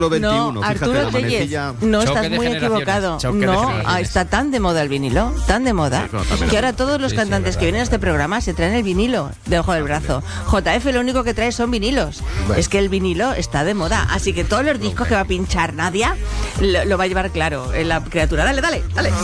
XXI, No, fíjate, Arturo la Tellez, manecilla. no, Choque estás de muy generaciones. equivocado. Choque de No, generaciones. está tan de moda el vinilo, tan de moda, Sí, también que es ahora todos los Sí, cantantes sí, que verdad, vienen a este programa se traen el vinilo debajo del brazo. JF lo único que trae son vinilos. Bueno. Es que el vinilo está de moda, así que todos los discos que va a pinchar Nadia lo va a llevar claro en la criatura. Dale, dale, dale.